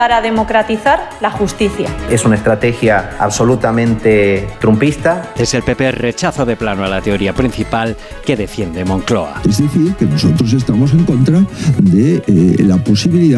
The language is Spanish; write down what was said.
para democratizar la justicia. Es una estrategia absolutamente trumpista. Es el PP rechazo de plano a la teoría principal que defiende Moncloa. Es decir, que nosotros estamos en contra de la posibilidad